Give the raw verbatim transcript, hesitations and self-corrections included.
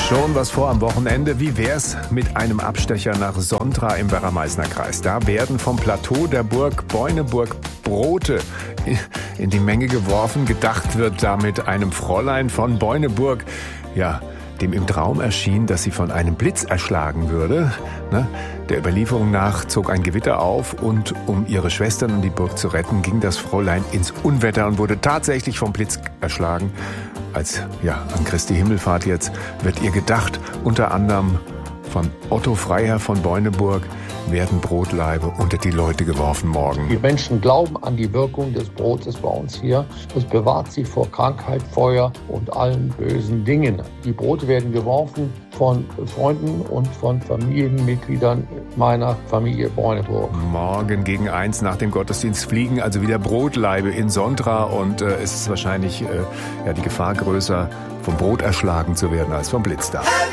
Schon was vor am Wochenende. Wie wär's mit einem Abstecher nach Sontra im Werra-Meißner Kreis? Da werden vom Plateau der Burg Beuneburg Brote in die Menge geworfen. Gedacht wird damit einem Fräulein von Beuneburg, ja, dem im Traum erschien, dass sie von einem Blitz erschlagen würde. Ne? Der Überlieferung nach zog ein Gewitter auf und um ihre Schwestern und die Burg zu retten, ging das Fräulein ins Unwetter und wurde tatsächlich vom Blitz erschlagen. Als ja, an Christi Himmelfahrt jetzt wird ihr gedacht, unter anderem von Otto Freiherr von Beuneburg, werden Brotlaibe unter die Leute geworfen morgen. Die Menschen glauben an die Wirkung des Brotes bei uns hier. Es bewahrt sie vor Krankheit, Feuer und allen bösen Dingen. Die Brote werden geworfen von Freunden und von Familienmitgliedern meiner Familie Beuneburg. Morgen gegen eins nach dem Gottesdienst fliegen also wieder Brotlaibe in Sontra und äh, es ist wahrscheinlich äh, ja, die Gefahr größer, vom Brot erschlagen zu werden als vom Blitz da.